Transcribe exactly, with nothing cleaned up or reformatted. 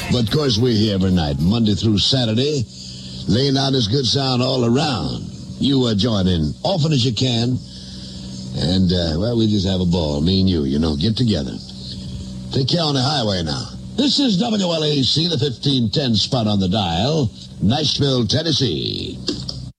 But, of course, we're here every night, Monday through Saturday, laying out this good sound all around. You uh, join in often as you can. And, uh, well, we just have a ball, me and you, you know, get together. Take care on the highway now. This is W L A C, the fifteen ten spot on the dial, Nashville, Tennessee.